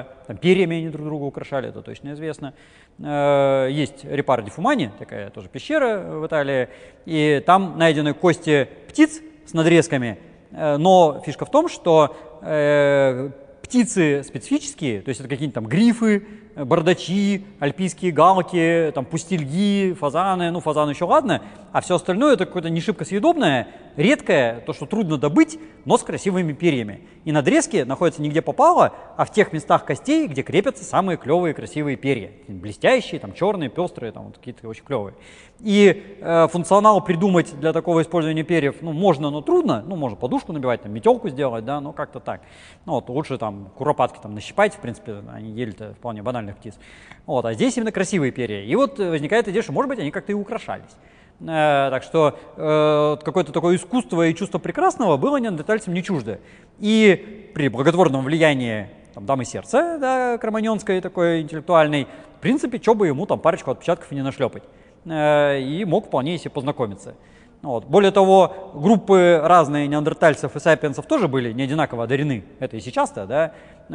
там, перьями они друг друга украшали, это точно известно. Есть Репаро ди Фумани, такая тоже пещера в Италии, и там найдены кости птиц с надрезками, но фишка в том, что птицы специфические, то есть это какие-нибудь там грифы, бардачи, альпийские галки, там пустельги, фазаны, ну фазаны еще ладно, а все остальное это какое-то не шибко съедобное, редкое, то, что трудно добыть, но с красивыми перьями. И надрезки находятся не где попало, а в тех местах костей, где крепятся самые клевые красивые перья. Блестящие, там черные, пестрые, там вот какие-то очень клевые. И функционал придумать для такого использования перьев, ну, можно, но трудно. Ну, можно подушку набивать, там, метелку сделать, да, но как-то так. Ну, вот лучше там куропатки там нащипать, в принципе, они ели-то вполне банальных птиц. Вот, а здесь именно красивые перья. И вот возникает идея, что, может быть, они как-то и украшались. Так что какое-то такое искусство и чувство прекрасного было неандертальцам не чуждо. И при благотворном влиянии там, дамы сердца, да, кроманьонской такой интеллектуальной, в принципе, что бы ему там парочку отпечатков и не нашлепать. И мог вполне себе познакомиться. Вот. Более того, группы разные неандертальцев и сапиенсов тоже были не одинаково одарены. Это и сейчас-то, да.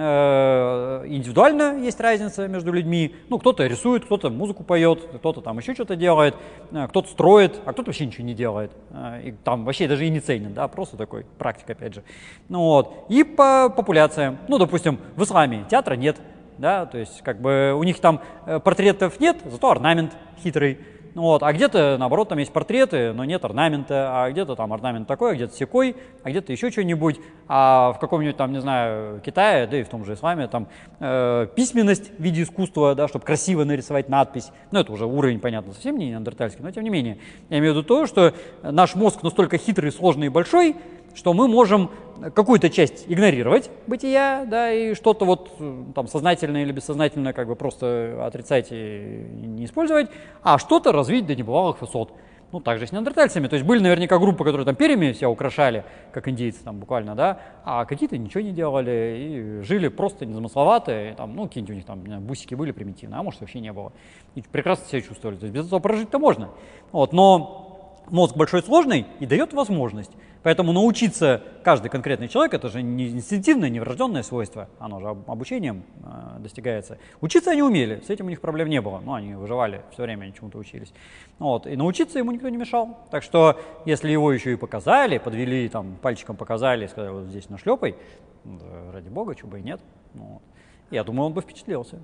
Индивидуально есть разница между людьми. Ну, кто-то рисует, кто-то музыку поет, кто-то там еще что-то делает, кто-то строит, а кто-то вообще ничего не делает. И там вообще даже и не ценен, да, просто такой практик, опять же. Ну, вот. И по популяциям. Ну, допустим, в исламе театра нет, да, то есть как бы у них там портретов нет, зато орнамент хитрый. Вот, а где-то, наоборот, там есть портреты, но нет орнамента, а где-то там орнамент такой, а где-то сякой, а где-то еще что-нибудь, а в каком-нибудь там, не знаю, Китае, да и в том же исламе, там письменность в виде искусства, да, чтобы красиво нарисовать надпись, ну это уже уровень, понятно, совсем не неандертальский, но тем не менее, я имею в виду то, что наш мозг настолько хитрый, сложный и большой, что мы можем какую-то часть игнорировать бытия, да, и что-то вот там сознательное или бессознательное как бы просто отрицать и не использовать, а что-то развить до небывалых высот. Ну, также с неандертальцами. То есть были наверняка группы, которые там перьями себя украшали, как индейцы там буквально, да, а какие-то ничего не делали и жили просто незамысловато, и, там, ну, какие-нибудь у них там бусики были примитивные, а может вообще не было. И прекрасно себя чувствовали. То есть без этого прожить-то можно. Вот, но мозг большой сложный и дает возможность. Поэтому научиться каждый конкретный человек, это же не инстинктивное, не врожденное свойство, оно же обучением достигается. Учиться они умели, с этим у них проблем не было, ну, они выживали все время, они чему-то учились. Вот. И научиться ему никто не мешал. Так что, если его еще и показали, подвели, там, пальчиком показали, сказали, вот здесь нашлепай, да, ради бога, чего бы и нет. Вот. Я думаю, он бы впечатлился.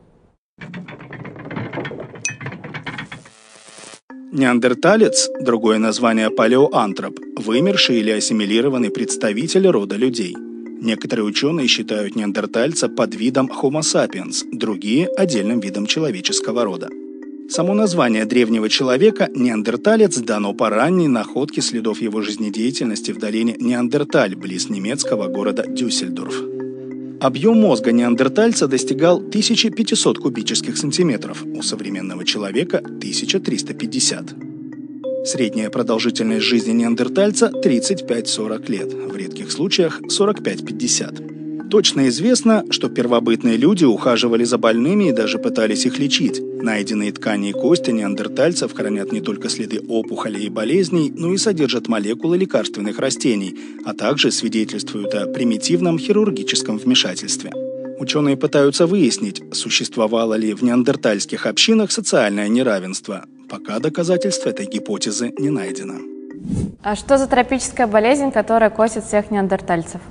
Неандерталец, другое название палеоантроп, вымерший или ассимилированный представитель рода людей. Некоторые ученые считают неандертальца подвидом Homo sapiens, другие – отдельным видом человеческого рода. Само название древнего человека неандерталец дано по ранней находке следов его жизнедеятельности в долине Неандерталь, близ немецкого города Дюссельдорф. Объем мозга неандертальца достигал 1500 кубических сантиметров, у современного человека 1350. Средняя продолжительность жизни неандертальца 35-40 лет, в редких случаях 45-50. Точно известно, что первобытные люди ухаживали за больными и даже пытались их лечить. Найденные ткани и кости неандертальцев хранят не только следы опухолей и болезней, но и содержат молекулы лекарственных растений, а также свидетельствуют о примитивном хирургическом вмешательстве. Ученые пытаются выяснить, существовало ли в неандертальских общинах социальное неравенство. Пока доказательств этой гипотезы не найдено. А что за тропическая болезнь, которая косит всех неандертальцев?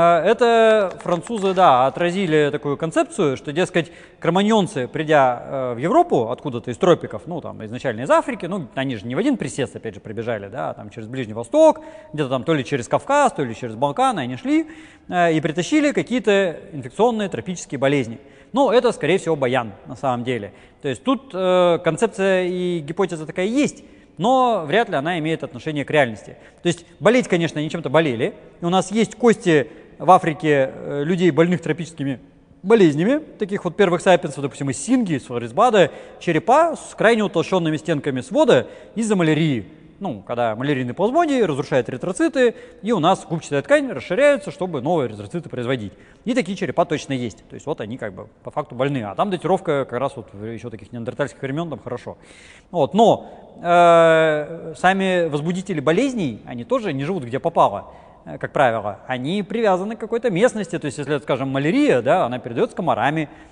Это французы, да, отразили такую концепцию, что, дескать, кроманьонцы, придя в Европу откуда-то из тропиков, ну, там, изначально из Африки, ну, они же не в один присест, опять же, прибежали, да, там, через Ближний Восток, где-то там то ли через Кавказ, то ли через Балканы они шли и притащили какие-то инфекционные тропические болезни. Ну, это, скорее всего, баян, на самом деле. То есть тут концепция и гипотеза такая есть, но вряд ли она имеет отношение к реальности. То есть болеть, конечно, они чем-то болели. И у нас есть кости в Африке людей, больных тропическими болезнями, таких вот первых сапиенсов, допустим, из Синги, из Флорисбада, черепа с крайне утолщенными стенками свода из-за малярии. Ну, когда малярийный плазмодий разрушает эритроциты, и у нас губчатая ткань расширяется, чтобы новые эритроциты производить. И такие черепа точно есть. То есть вот они как бы по факту больны. А там датировка как раз вот еще таких неандертальских времен там хорошо. Вот. Но сами возбудители болезней, они тоже не живут где попало. как правило, они привязаны к какой-то местности. То есть, если это, скажем, малярия, да, она передается комарами.